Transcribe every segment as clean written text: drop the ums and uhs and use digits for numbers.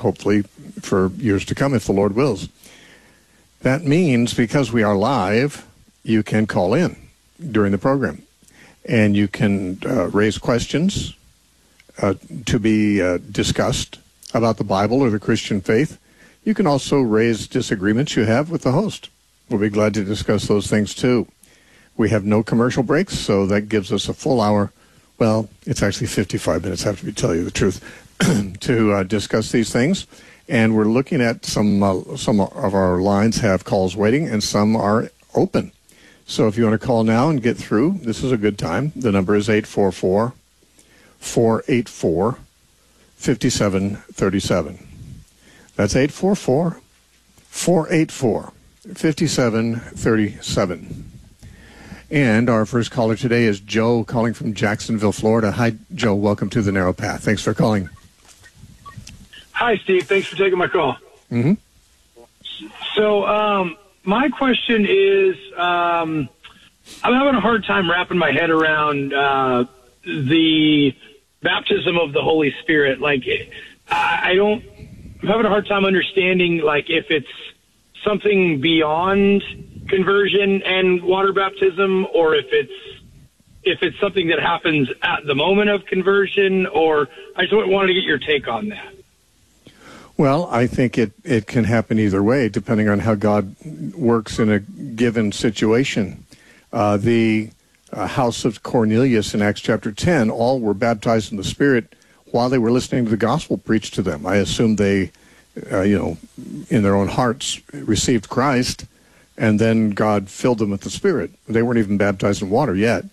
hopefully for years to come if the Lord wills. That means because we are live, you can call in during the program, and you can raise questions to be discussed about the Bible or the Christian faith. You can also raise disagreements you have with the host. We'll be glad to discuss those things too. We have no commercial breaks, so that gives us a full hour. Well, it's actually 55 minutes, I have to tell you the truth, to discuss these things. And we're looking at some of our lines have calls waiting, and some are open. So if you want to call now and get through, this is a good time. The number is 844-484-5737. That's 844-484-5737. And our first caller today is Joe, calling from Jacksonville, Florida. Hi, Joe. Welcome to The Narrow Path. Thanks for calling. Hi, Steve. Thanks for taking my call. Mm-hmm. So my question is, I'm having a hard time wrapping my head around the baptism of the Holy Spirit. Like, I'm having a hard time understanding, like, if it's something beyond conversion and water baptism, or if it's something that happens at the moment of conversion, or I just wanted to get your take on that. Well, I think it can happen either way, depending on how God works in a given situation. The house of Cornelius in Acts chapter 10, all were baptized in the Spirit while they were listening to the gospel preached to them. I assume they, in their own hearts, received Christ, and then God filled them with the Spirit. They weren't even baptized in water yet.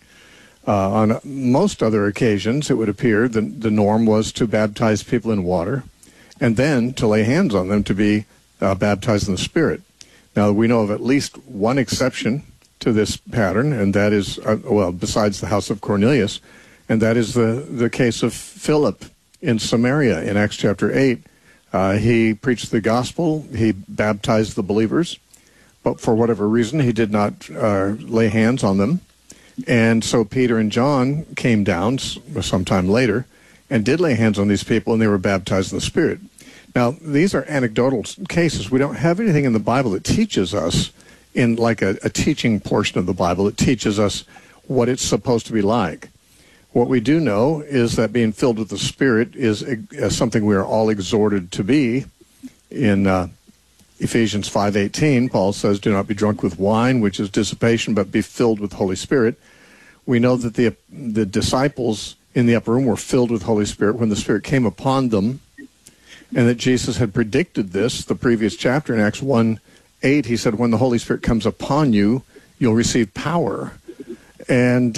On most other occasions, it would appear the norm was to baptize people in water, and then to lay hands on them to be baptized in the Spirit. Now, we know of at least one exception to this pattern, and that is, besides the house of Cornelius, and that is the case of Philip in Samaria in Acts chapter 8. He preached the gospel, he baptized the believers, but for whatever reason, he did not lay hands on them. And so Peter and John came down sometime later and did lay hands on these people, and they were baptized in the Spirit. Now, these are anecdotal cases. We don't have anything in the Bible that teaches us, in like a teaching portion of the Bible, that teaches us what it's supposed to be like. What we do know is that being filled with the Spirit is something we are all exhorted to be. In Ephesians 5:18, Paul says, "Do not be drunk with wine, which is dissipation, but be filled with the Holy Spirit." We know that the disciples in the upper room were filled with Holy Spirit when the Spirit came upon them, and that Jesus had predicted this the previous chapter in Acts 1:8. He said, "When the Holy Spirit comes upon you, you'll receive power." And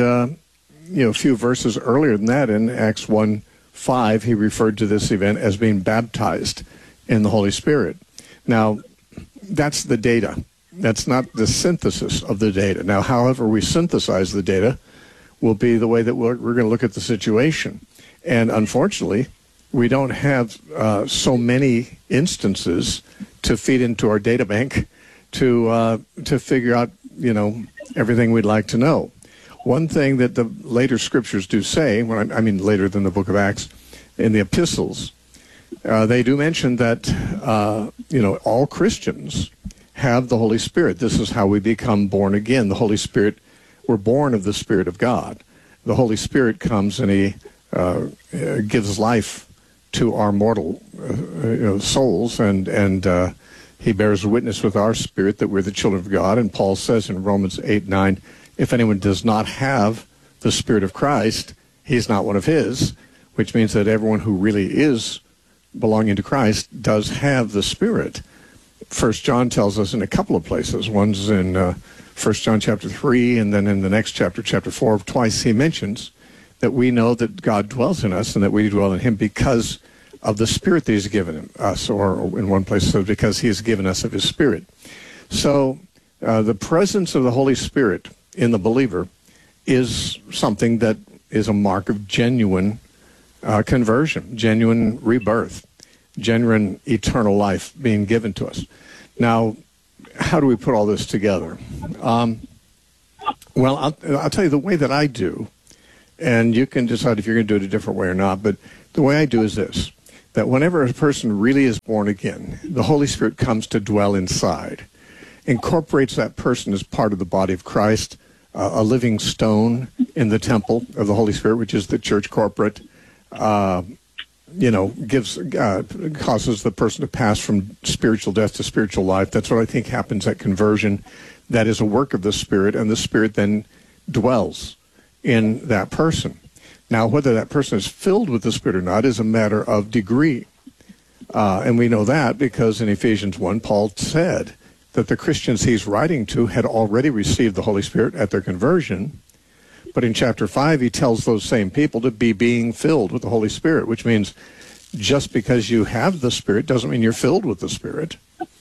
a few verses earlier than that, in Acts 1:5, he referred to this event as being baptized in the Holy Spirit. Now, that's the data. That's not the synthesis of the data. Now, however we synthesize the data will be the way that we're going to look at the situation. And unfortunately, we don't have so many instances to feed into our data bank to figure out, everything we'd like to know. One thing that the later scriptures do say, I mean later than the book of Acts, in the epistles, they do mention that, all Christians have the Holy Spirit. This is how we become born again. The Holy Spirit, we're born of the Spirit of God. The Holy Spirit comes and he gives life to our mortal souls, and he bears witness with our spirit that we're the children of God. And Paul says in Romans 8:9, if anyone does not have the Spirit of Christ, he's not one of his, which means that everyone who really is belonging to Christ does have the Spirit. 1 John tells us in a couple of places. One's in 1 John chapter 3, and then in the next chapter, chapter 4, twice he mentions that we know that God dwells in us and that we dwell in him because of the Spirit that he's given us, or in one place, so because he has given us of his Spirit. So the presence of the Holy Spirit in the believer is something that is a mark of genuine conversion, genuine rebirth, genuine eternal life being given to us. Now, how do we put all this together? Well, I'll tell you the way that I do, and you can decide if you're going to do it a different way or not, but the way I do is this. that whenever a person really is born again, the Holy Spirit comes to dwell inside, incorporates that person as part of the body of Christ, a living stone in the temple of the Holy Spirit, which is the church corporate, causes the person to pass from spiritual death to spiritual life. That's what I think happens at conversion. That is a work of the Spirit, and the Spirit then dwells in that person. Now, whether that person is filled with the Spirit or not is a matter of degree. And we know that because in Ephesians 1, Paul said that the Christians he's writing to had already received the Holy Spirit at their conversion. But in chapter 5, he tells those same people to be being filled with the Holy Spirit, which means just because you have the Spirit doesn't mean you're filled with the Spirit.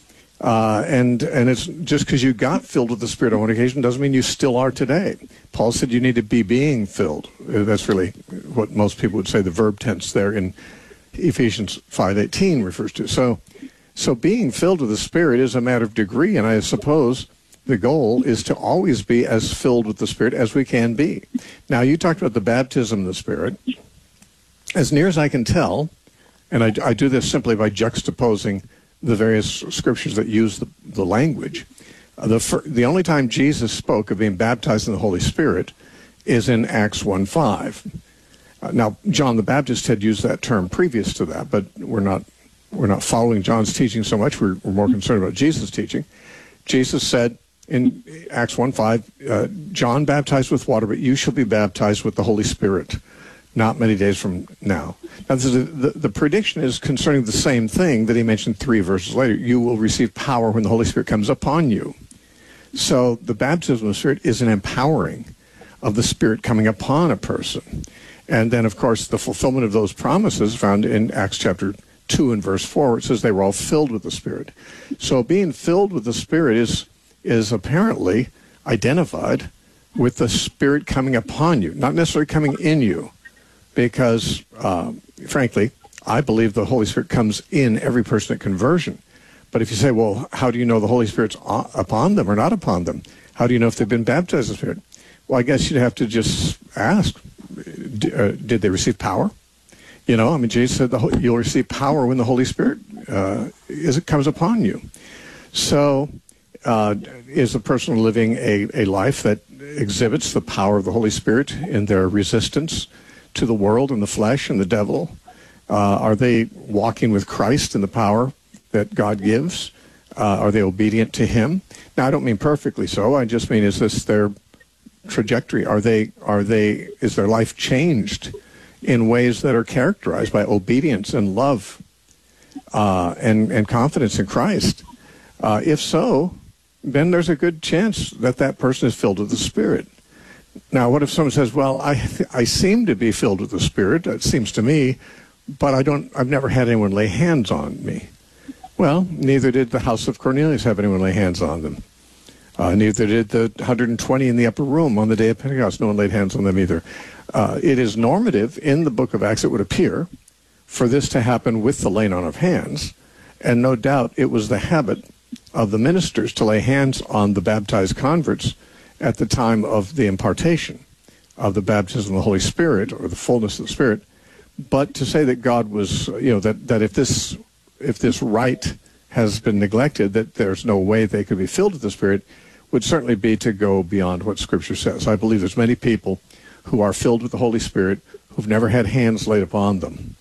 And it's just because you got filled with the Spirit on one occasion doesn't mean you still are today. Paul said you need to be being filled. That's really what most people would say the verb tense there in Ephesians 5:18 refers to. So being filled with the Spirit is a matter of degree, and I suppose the goal is to always be as filled with the Spirit as we can be. Now, you talked about the baptism of the Spirit. As near as I can tell, and I do this simply by juxtaposing the various scriptures that use the language. The only time Jesus spoke of being baptized in the Holy Spirit is in Acts 1:5. Now, John the Baptist had used that term previous to that, but we're not following John's teaching so much. We're more concerned about Jesus' teaching. Jesus said in Acts 1:5, John baptized with water, but you shall be baptized with the Holy Spirit not many days from now. Now, the prediction is concerning the same thing that he mentioned 3 verses later. You will receive power when the Holy Spirit comes upon you. So the baptism of the Spirit is an empowering of the Spirit coming upon a person. And then, of course, the fulfillment of those promises found in Acts chapter 2 and verse 4, where it says they were all filled with the Spirit. So being filled with the Spirit is apparently identified with the Spirit coming upon you, not necessarily coming in you. Because, frankly, I believe the Holy Spirit comes in every person at conversion. But if you say, well, how do you know the Holy Spirit's upon them or not upon them? How do you know if they've been baptized in the Spirit? Well, I guess you'd have to just ask, did they receive power? Jesus said you'll receive power when the Holy Spirit comes upon you. So is the person living a life that exhibits the power of the Holy Spirit in their resistance to the world and the flesh and the devil? Are they walking with Christ in the power that God gives? Are they obedient to Him? Now, I don't mean perfectly so. I just mean, is this their trajectory? Is their life changed in ways that are characterized by obedience and love and confidence in Christ? If so, then there's a good chance that person is filled with the Spirit. Now, what if someone says, well, I seem to be filled with the Spirit, it seems to me, but I've never had anyone lay hands on me. Well, neither did the house of Cornelius have anyone lay hands on them. Neither did the 120 in the upper room on the day of Pentecost. No one laid hands on them either. It is normative in the book of Acts, it would appear, for this to happen with the laying on of hands. And no doubt it was the habit of the ministers to lay hands on the baptized converts at the time of the impartation of the baptism of the Holy Spirit or the fullness of the Spirit. But to say that God was, that if this rite has been neglected, that there's no way they could be filled with the Spirit, would certainly be to go beyond what Scripture says. I believe there's many people who are filled with the Holy Spirit who've never had hands laid upon them.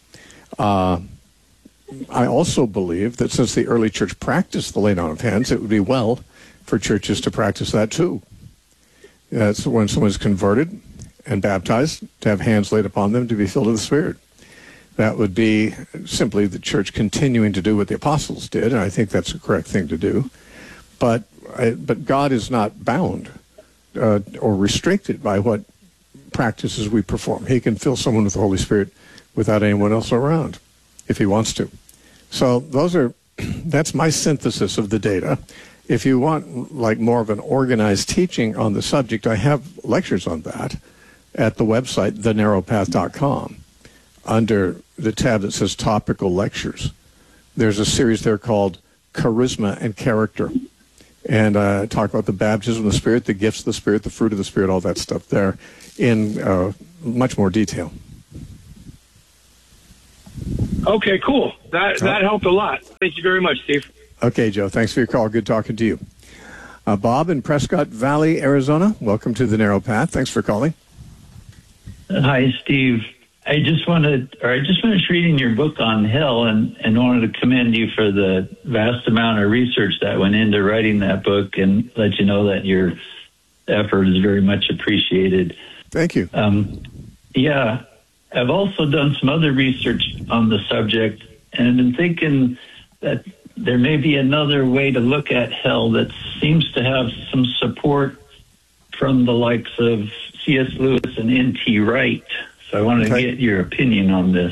I also believe that since the early church practiced the laying on of hands, it would be well for churches to practice that too. That's when someone is converted and baptized, to have hands laid upon them to be filled with the Spirit. That would be simply the church continuing to do what the apostles did, and I think that's the correct thing to do. But God is not bound or restricted by what practices we perform. He can fill someone with the Holy Spirit without anyone else around, if He wants to. So that's my synthesis of the data. If you want like more of an organized teaching on the subject, I have lectures on that at the website, thenarrowpath.com. Under the tab that says Topical Lectures, there's a series there called Charisma and Character. And I talk about the baptism of the Spirit, the gifts of the Spirit, the fruit of the Spirit, all that stuff there in much more detail. Okay, cool. That helped a lot. Thank you very much, Steve. Okay, Joe. Thanks for your call. Good talking to you. Bob in Prescott Valley, Arizona. Welcome to the Narrow Path. Thanks for calling. Hi, Steve. I just finished reading your book on hell and wanted to commend you for the vast amount of research that went into writing that book and let you know that your effort is very much appreciated. Thank you. Yeah, I've also done some other research on the subject, and I've been thinking that there may be another way to look at hell that seems to have some support from the likes of C.S. Lewis and N.T. Wright. So I want to get your opinion on this.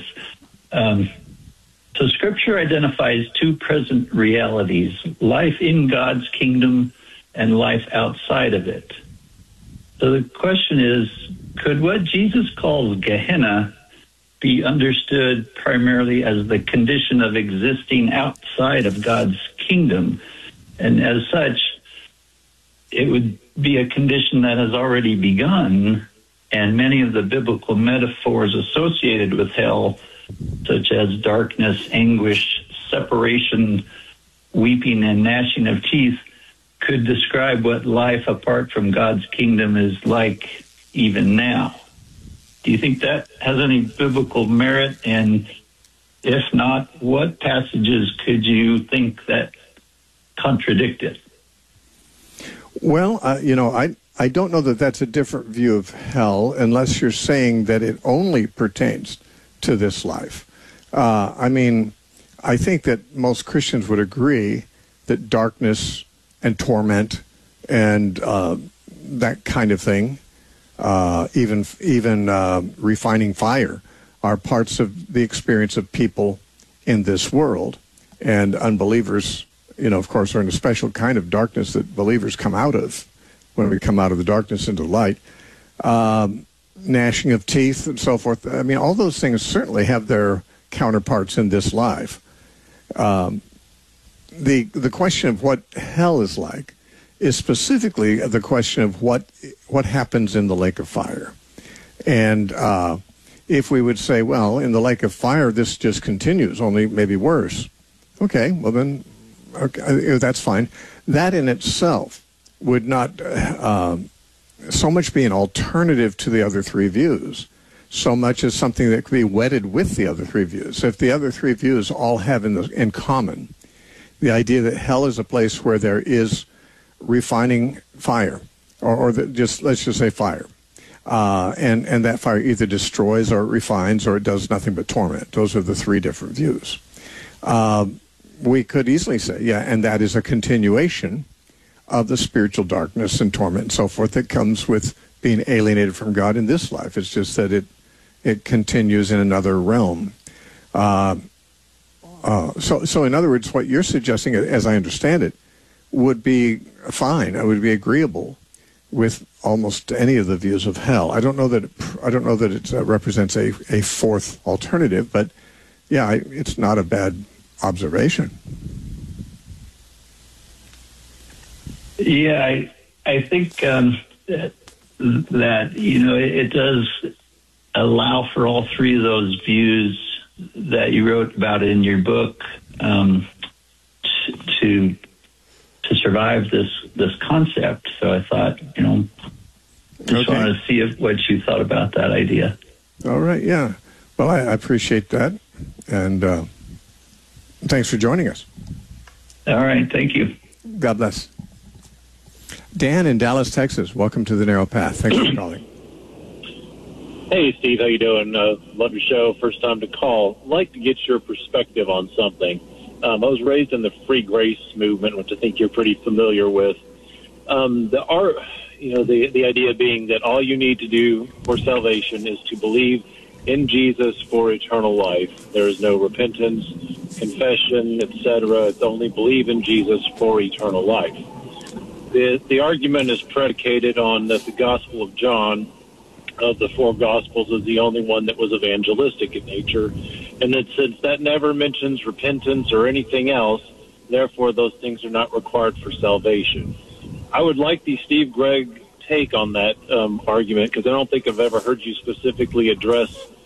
So Scripture identifies two present realities, life in God's kingdom and life outside of it. So the question is, could what Jesus calls Gehenna be understood primarily as the condition of existing outside of God's kingdom? And as such, it would be a condition that has already begun, and many of the biblical metaphors associated with hell, such as darkness, anguish, separation, weeping, and gnashing of teeth, could describe what life apart from God's kingdom is like even now. Do you think that has any biblical merit? And if not, what passages could you think that contradict it? Well, I don't know that that's a different view of hell unless you're saying that it only pertains to this life. I think that most Christians would agree that darkness and torment and that kind of thing, even refining fire, are parts of the experience of people in this world. And unbelievers, of course, are in a special kind of darkness that believers come out of when we come out of the darkness into light. Gnashing of teeth and so forth. I mean, all those things certainly have their counterparts in this life. The question of what hell is like is specifically the question of what happens in the lake of fire. And if we would say, well, in the lake of fire, this just continues, only maybe worse. Okay, well then, that's fine. That in itself would not so much be an alternative to the other three views, so much as something that could be wedded with the other three views. If the other three views all have in common the idea that hell is a place where there is refining fire, let's just say fire, and that fire either destroys or refines or it does nothing but torment. Those are the three different views. We could easily say, and that is a continuation of the spiritual darkness and torment and so forth that comes with being alienated from God in this life. It's just that it continues in another realm. So in other words, what you're suggesting, as I understand it, would be fine. It would be agreeable with almost any of the views of hell. I don't know that it represents a fourth alternative, but it's not a bad observation. Yeah, I think that it does allow for all three of those views that you wrote about in your book to survive this concept. So I thought, just wanted to see what you thought about that idea. All right, yeah. Well, I appreciate that, and thanks for joining us. All right, thank you. God bless. Dan in Dallas, Texas. Welcome to the Narrow Path. Thanks for calling. Hey, Steve. How you doing? Love your show. First time to call. I'd like to get your perspective on something. I was raised in the free grace movement, which I think you're pretty familiar with. The idea being that all you need to do for salvation is to believe in Jesus for eternal life. There is no repentance, confession, etc. It's only believe in Jesus for eternal life. The argument is predicated on that the Gospel of John, of the four Gospels, is the only one that was evangelistic in nature, and that since that never mentions repentance or anything else, therefore those things are not required for salvation. I would like the Steve Gregg take on that argument, because I don't think I've ever heard you specifically address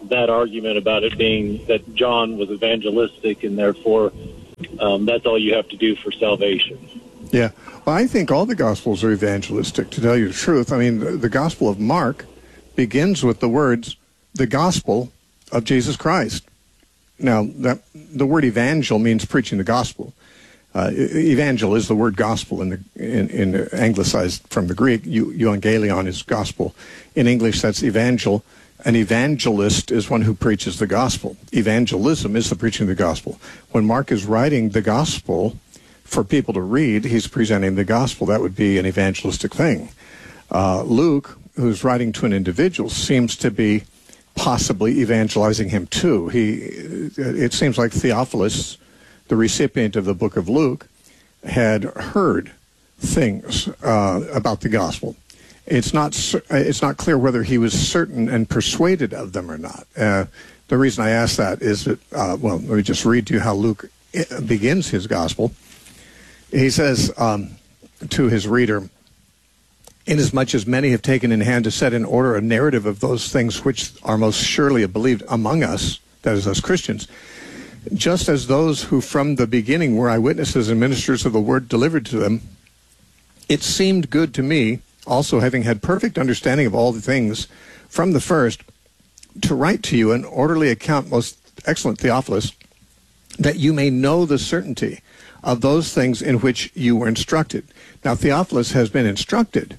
that argument about it being that John was evangelistic and therefore that's all you have to do for salvation. Yeah. Well, I think all the Gospels are evangelistic, to tell you the truth. I mean, the Gospel of Mark begins with the words, the Gospel of Jesus Christ. Now, the word evangel means preaching the gospel. Evangel is the word gospel in anglicized from the Greek. Euangelion is gospel. In English, that's evangel. An evangelist is one who preaches the gospel. Evangelism is the preaching of the gospel. When Mark is writing the gospel for people to read, he's presenting the gospel. That would be an evangelistic thing. Luke, who's writing to an individual, seems to be possibly evangelizing him too. It seems like Theophilus, the recipient of the book of Luke, had heard things about the gospel. It's not clear whether he was certain and persuaded of them or not. The reason I ask that is that, let me just read to you how Luke begins his gospel. He says to his reader, inasmuch as many have taken in hand to set in order a narrative of those things which are most surely believed among us, that is us Christians, just as those who from the beginning were eyewitnesses and ministers of the word delivered to them, it seemed good to me, also having had perfect understanding of all the things from the first, to write to you an orderly account, most excellent Theophilus, that you may know the certainty of those things in which you were instructed. Now, Theophilus has been instructed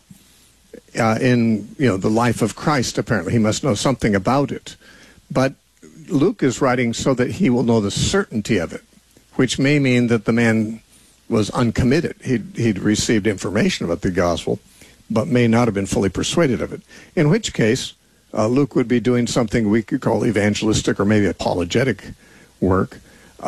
in the life of Christ, apparently. He must know something about it. But Luke is writing so that he will know the certainty of it, which may mean that the man was uncommitted. He'd received information about the gospel, but may not have been fully persuaded of it, in which case Luke would be doing something we could call evangelistic or maybe apologetic work.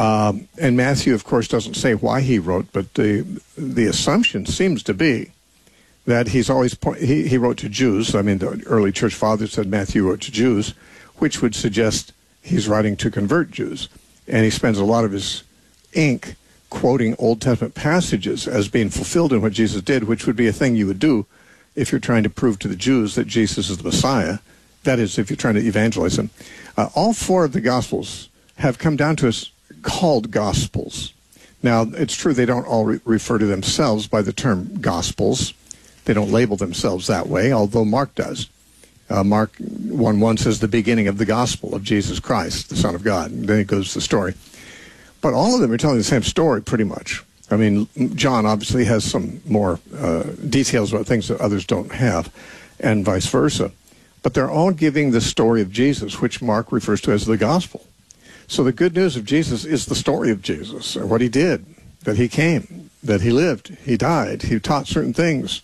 And Matthew, of course, doesn't say why he wrote, but the assumption seems to be that he wrote to Jews. I mean, the early church fathers said Matthew wrote to Jews, which would suggest he's writing to convert Jews. And he spends a lot of his ink quoting Old Testament passages as being fulfilled in what Jesus did, which would be a thing you would do if you're trying to prove to the Jews that Jesus is the Messiah. That is, if you're trying to evangelize them. All four of the Gospels have come down to us called Gospels. Now, it's true they don't all refer to themselves by the term Gospels. They don't label themselves that way, although Mark does. Mark 1:1 says the beginning of the gospel of Jesus Christ, the Son of God. And then it goes to the story. But all of them are telling the same story, pretty much. I mean, John obviously has some more details about things that others don't have, and vice versa. But they're all giving the story of Jesus, which Mark refers to as the gospel. So the good news of Jesus is the story of Jesus, and what he did, that he came, that he lived, he died, he taught certain things.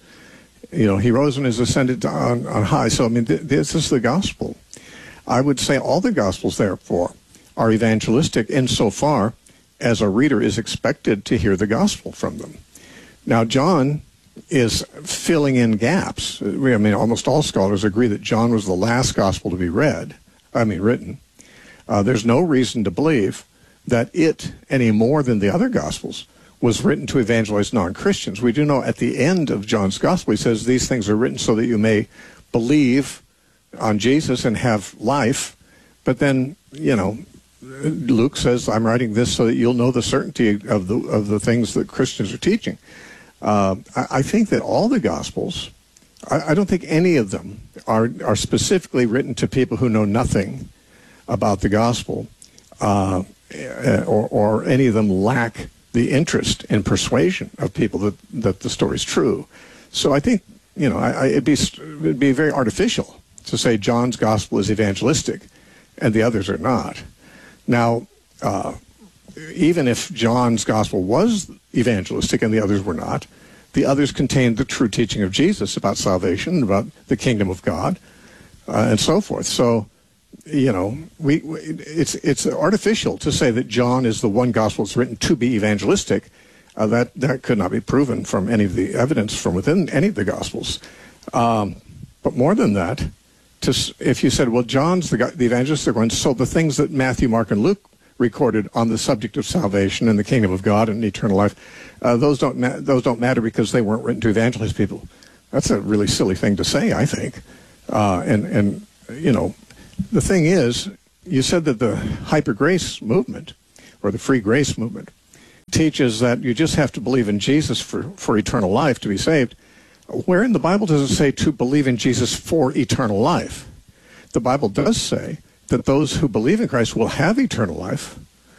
He rose and is ascended on high. So, I mean, this is the gospel. I would say all the gospels, therefore, are evangelistic insofar as a reader is expected to hear the gospel from them. Now, John is filling in gaps. I mean, almost all scholars agree that John was the last gospel to be written. There's no reason to believe that it, any more than the other gospels, was written to evangelize non-Christians. We do know at the end of John's gospel, he says, these things are written so that you may believe on Jesus and have life. But then, Luke says, I'm writing this so that you'll know the certainty of the things that Christians are teaching. I think that all the Gospels, I don't think any of them are specifically written to people who know nothing about the Gospel, or any of them lack the interest and persuasion of people that the story is true. So I think, it'd be very artificial to say John's Gospel is evangelistic and the others are not. Now, even if John's Gospel was evangelistic and the others were not, the others contained the true teaching of Jesus about salvation, about the kingdom of God, and so forth. So, it's artificial to say that John is the one Gospel that's written to be evangelistic. That could not be proven from any of the evidence from within any of the Gospels. But more than that, if you said, well, John's the evangelistic one, so the things that Matthew, Mark, and Luke recorded on the subject of salvation and the kingdom of God and eternal life, those don't matter because they weren't written to evangelize people. That's a really silly thing to say, I think. The thing is, you said that the hyper grace movement, or the free grace movement, teaches that you just have to believe in Jesus for eternal life to be saved. Where in the Bible does it say to believe in Jesus for eternal life? The Bible does say that those who believe in Christ will have eternal life.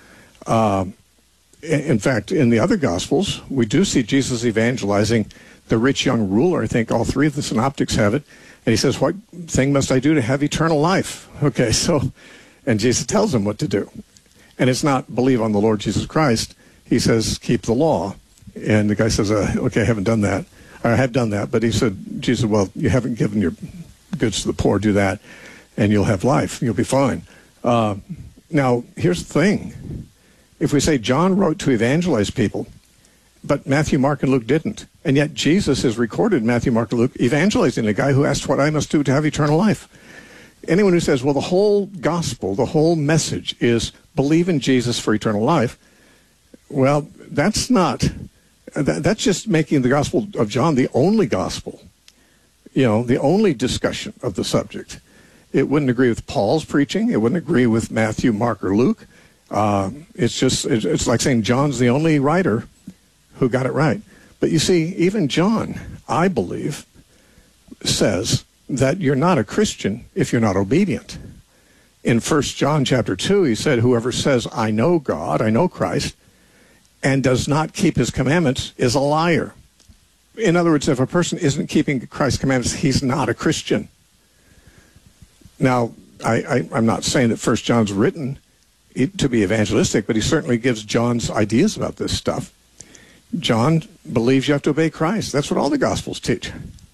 In fact, in the other Gospels, we do see Jesus evangelizing the rich young ruler. I think all three of the synoptics have it. And he says, what thing must I do to have eternal life? Okay, so, and Jesus tells him what to do. And it's not believe on the Lord Jesus Christ. He says, keep the law. And the guy says, okay, I haven't done that. Or I have done that. But he said, Jesus, well, you haven't given your goods to the poor. Do that, and you'll have life. You'll be fine. Now, here's the thing. If we say John wrote to evangelize people, but Matthew, Mark, and Luke didn't, and yet Jesus is recorded in Matthew, Mark, and Luke evangelizing a guy who asked what I must do to have eternal life. Anyone who says, well, the whole gospel, the whole message is believe in Jesus for eternal life, well, that's just making the Gospel of John the only gospel, the only discussion of the subject. It wouldn't agree with Paul's preaching. It wouldn't agree with Matthew, Mark, or Luke. It's like saying John's the only writer who got it right. But you see, even John, I believe, says that you're not a Christian if you're not obedient. In 1 John chapter 2, he said, whoever says, I know God, I know Christ, and does not keep his commandments is a liar. In other words, if a person isn't keeping Christ's commandments, he's not a Christian. Now, I'm not saying that 1 John's written to be evangelistic, but he certainly gives John's ideas about this stuff. John believes you have to obey Christ. That's what all the Gospels teach.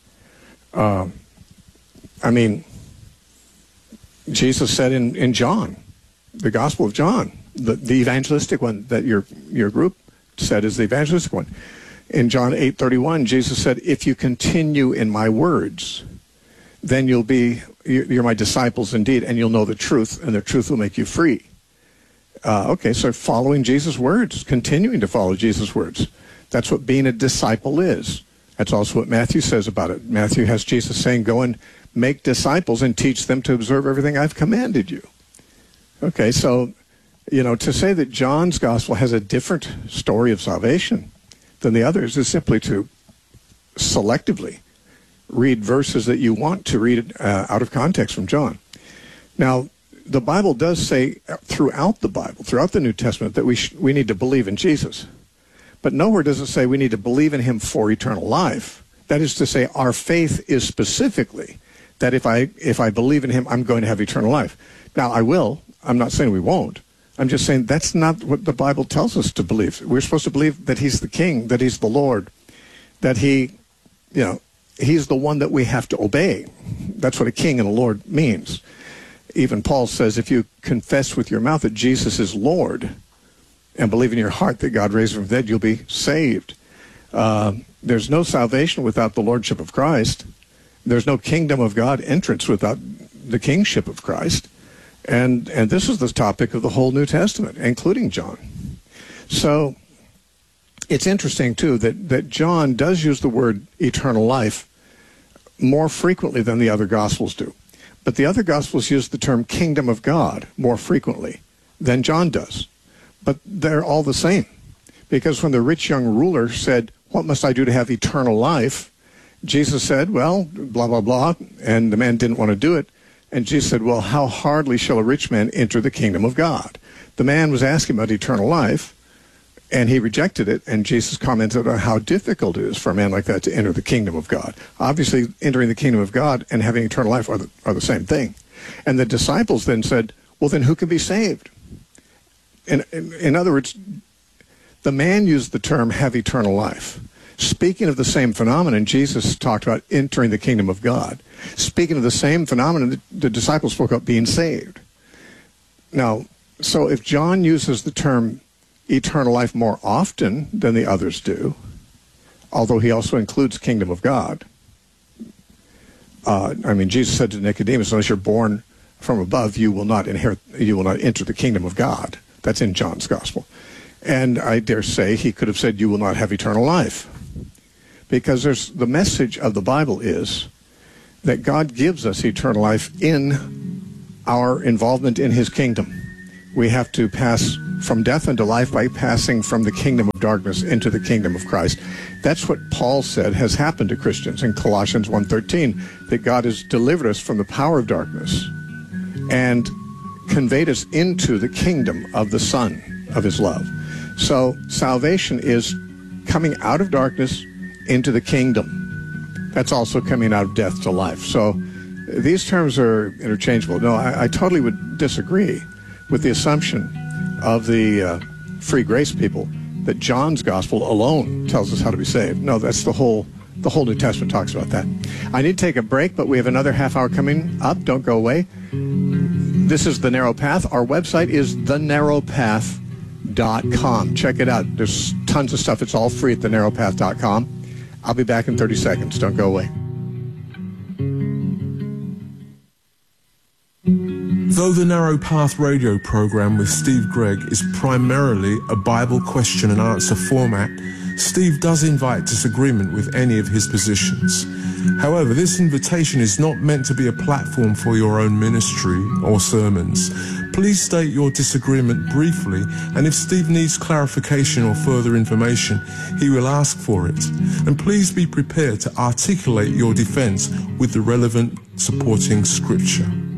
Jesus said in John, the Gospel of John, the evangelistic one that your group said is the evangelistic one. In John 8:31, Jesus said, if you continue in my words, then you're my disciples indeed, and you'll know the truth, and the truth will make you free. Okay, so following Jesus' words, continuing to follow Jesus' words. That's what being a disciple is. That's also what Matthew says about it. Matthew has Jesus saying, go and make disciples and teach them to observe everything I've commanded you. Okay, so, to say that John's gospel has a different story of salvation than the others is simply to selectively read verses that you want to read out of context from John. Now, the Bible does say throughout the New Testament, that we need to believe in Jesus. But nowhere does it say we need to believe in him for eternal life. That is to say, our faith is specifically that if I believe in him, I'm going to have eternal life. Now, I will. I'm not saying we won't. I'm just saying that's not what the Bible tells us to believe. We're supposed to believe that he's the King, that he's the Lord, that he's the one that we have to obey. That's what a king and a Lord means. Even Paul says, if you confess with your mouth that Jesus is Lord and believe in your heart that God raised him from the dead, you'll be saved. There's no salvation without the lordship of Christ. There's no kingdom of God entrance without the kingship of Christ. And this is the topic of the whole New Testament, including John. So it's interesting, too, that John does use the word eternal life more frequently than the other Gospels do. But the other Gospels use the term kingdom of God more frequently than John does. But they're all the same. Because when the rich young ruler said, what must I do to have eternal life? Jesus said, well, blah, blah, blah. And the man didn't want to do it. And Jesus said, well, how hardly shall a rich man enter the kingdom of God? The man was asking about eternal life, and he rejected it. And Jesus commented on how difficult it is for a man like that to enter the kingdom of God. Obviously, entering the kingdom of God and having eternal life are the same thing. And the disciples then said, well, then who can be saved? In other words, the man used the term have eternal life. Speaking of the same phenomenon, Jesus talked about entering the kingdom of God. Speaking of the same phenomenon, the disciples spoke about being saved. Now, so if John uses the term eternal life more often than the others do, although he also includes kingdom of God, Jesus said to Nicodemus, unless you're born from above, you will not enter the kingdom of God. That's in John's gospel. And I dare say he could have said, you will not have eternal life. Because the message of the Bible is that God gives us eternal life in our involvement in his kingdom. We have to pass from death into life by passing from the kingdom of darkness into the kingdom of Christ. That's what Paul said has happened to Christians in Colossians 1:13, that God has delivered us from the power of darkness and conveyed us into the kingdom of the Son of his love. So salvation is coming out of darkness into the kingdom. That's also coming out of death to life. So these terms are interchangeable. No, I totally would disagree with the assumption of the free grace people that John's gospel alone tells us how to be saved. No, that's the whole New Testament talks about that. I need to take a break, but we have another half hour coming up. Don't go away. This is The Narrow Path. Our website is thenarrowpath.com. Check it out. There's tons of stuff. It's all free at thenarrowpath.com. I'll be back in 30 seconds. Don't go away. Though the Narrow Path radio program with Steve Gregg is primarily a Bible question and answer format, Steve does invite disagreement with any of his positions. However, this invitation is not meant to be a platform for your own ministry or sermons. Please state your disagreement briefly, and if Steve needs clarification or further information, he will ask for it. And please be prepared to articulate your defense with the relevant supporting scripture.